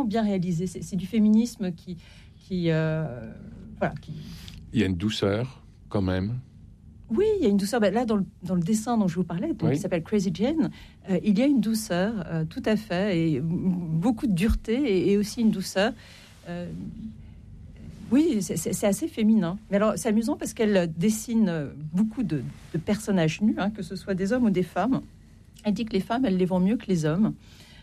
vraiment bien réalisé. C'est du féminisme qui voilà. Il y a une douceur, quand même. Oui, il y a une douceur. Là, dans le dessin dont je vous parlais, qui s'appelle Crazy Jane, il y a une douceur, tout à fait, et beaucoup de dureté, et aussi une douceur. Oui, c'est assez féminin. Mais alors, c'est amusant parce qu'elle dessine beaucoup de personnages nus, que ce soit des hommes ou des femmes. Elle dit que les femmes, elles les vont mieux que les hommes.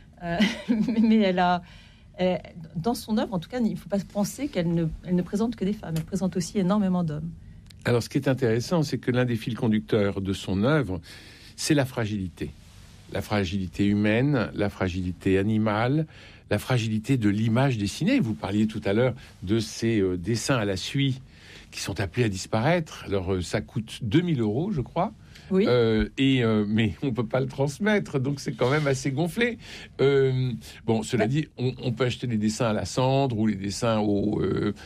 Mais dans son œuvre, en tout cas, il ne faut pas penser qu'elle ne présente que des femmes. Elle présente aussi énormément d'hommes. Alors, ce qui est intéressant, c'est que l'un des fils conducteurs de son œuvre, c'est la fragilité. La fragilité humaine, la fragilité animale, la fragilité de l'image dessinée. Vous parliez tout à l'heure de ces dessins à la suie qui sont appelés à disparaître. Alors, ça coûte 2 000 €, je crois. Oui. Mais on peut pas le transmettre, donc c'est quand même assez gonflé. Cela dit, on peut acheter des dessins à la cendre ou les dessins au...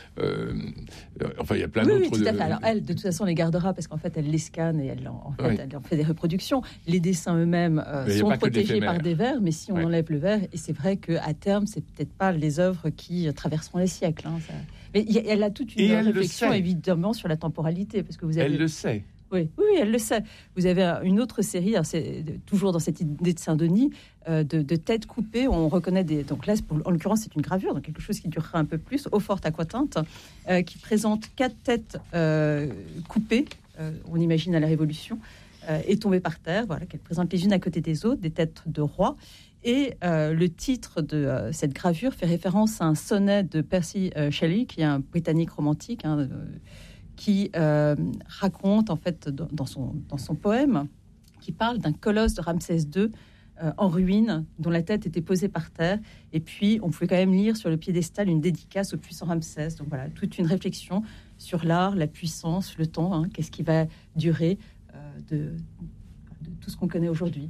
il y a plein d'autres... Oui, tout à fait. Alors, elle, de toute façon, les gardera parce qu'en fait, elle les scanne et elle en fait des reproductions. Les dessins eux-mêmes sont protégés par des verres, mais si on enlève le verre, et c'est vrai qu'à terme, c'est peut-être pas les œuvres qui traverseront les siècles. Mais elle a toute une réflexion, évidemment, sur la temporalité, parce que vous avez... Elle le sait. Oui, elle le sait. Vous avez une autre série, c'est toujours dans cette idée de Saint-Denis, de têtes coupées. On reconnaît donc là, en l'occurrence, c'est une gravure, donc quelque chose qui durera un peu plus, eau-forte aquatinte, qui présente 4 têtes coupées. On imagine à la Révolution, et tombées par terre. Voilà, qu'elles présentent les unes à côté des autres, des têtes de rois. Et le titre de cette gravure fait référence à un sonnet de Percy Shelley, qui est un Britannique romantique. Qui raconte en fait dans son poème, qui parle d'un colosse de Ramsès II en ruine, dont la tête était posée par terre, et puis on pouvait quand même lire sur le piédestal une dédicace au puissant Ramsès. Donc voilà, toute une réflexion sur l'art, la puissance, le temps, qu'est-ce qui va durer de tout ce qu'on connaît aujourd'hui.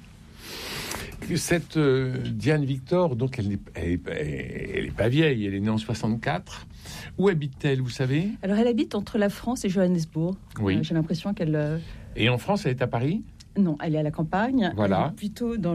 Cette Diane Victor, donc elle est pas vieille, elle est née en 64. Où habite-t-elle, vous savez ? Alors, elle habite entre la France et Johannesburg. Oui. J'ai l'impression qu'elle... Et en France, elle est à Paris ? Non, elle est à la campagne. Voilà. Elle est plutôt dans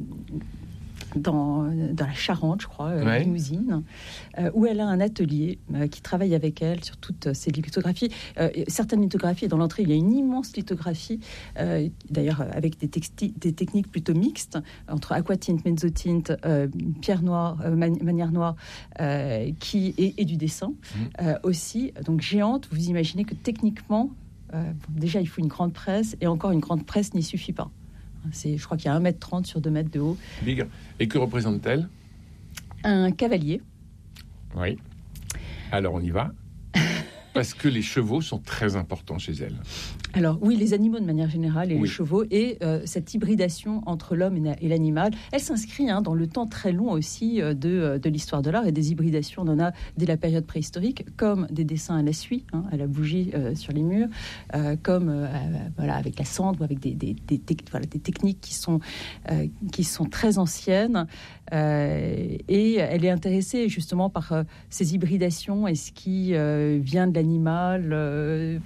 la Charente, je crois, Limousine, où elle a un atelier qui travaille avec elle sur toutes ces lithographies. Certaines lithographies, dans l'entrée, il y a une immense lithographie, d'ailleurs avec des techniques plutôt mixtes, entre aquatinte, mezzotinte, pierre noire, manière noire, et du dessin aussi. Donc géante, vous imaginez que techniquement, déjà il faut une grande presse, et encore une grande presse n'y suffit pas. Je crois qu'il y a 1,30 m sur 2 mètres de haut. Big. Et que représente-t-elle ? Un cavalier. Oui. Alors on y va. Parce que les chevaux sont très importants chez elle. Alors oui, les animaux de manière générale et les chevaux, et cette hybridation entre l'homme et l'animal, elle s'inscrit dans le temps très long aussi de l'histoire de l'art, et des hybridations, on en a dès la période préhistorique, comme des dessins à la suie, à la bougie sur les murs, comme avec la cendre, ou avec des techniques qui sont très anciennes, et elle est intéressée justement par ces hybridations et ce qui vient de l'animal,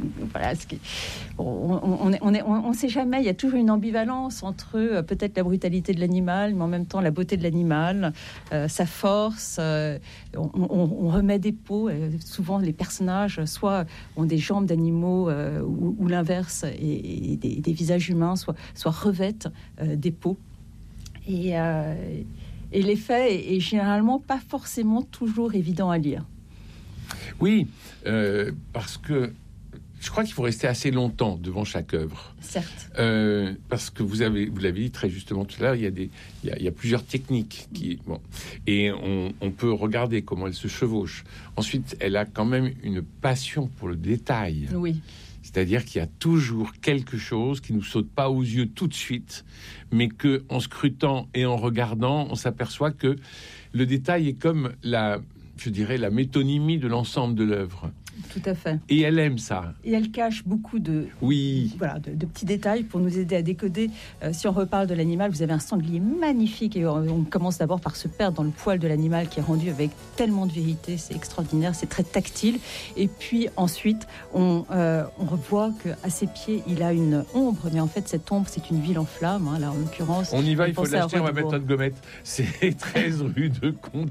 on ne sait jamais. Il y a toujours une ambivalence entre peut-être la brutalité de l'animal, mais en même temps la beauté de l'animal, sa force. On remet des peaux. Souvent, les personnages soit ont des jambes d'animaux ou l'inverse, et des visages humains, soit revêtent des peaux. Et l'effet est généralement pas forcément toujours évident à lire. Oui, parce que je crois qu'il faut rester assez longtemps devant chaque œuvre. Certes. Parce que vous l'avez dit très justement tout à l'heure, il y a plusieurs techniques et on peut regarder comment elle se chevauche. Ensuite, elle a quand même une passion pour le détail. Oui. C'est-à-dire qu'il y a toujours quelque chose qui nous saute pas aux yeux tout de suite, mais que en scrutant et en regardant, on s'aperçoit que le détail est comme la métonymie de l'ensemble de l'œuvre. Tout à fait. Et elle aime ça. Et elle cache beaucoup de petits détails pour nous aider à décoder. Si on reparle de l'animal, vous avez un sanglier magnifique, et on commence d'abord par se perdre dans le poil de l'animal qui est rendu avec tellement de vérité. C'est extraordinaire, c'est très tactile. Et puis ensuite, on revoit qu'à ses pieds, il a une ombre, mais en fait, cette ombre, c'est une ville en flammes. Là, en l'occurrence, on y va, il faut l'acheter, on va mettre notre gommette. C'est 13 rue de Comte.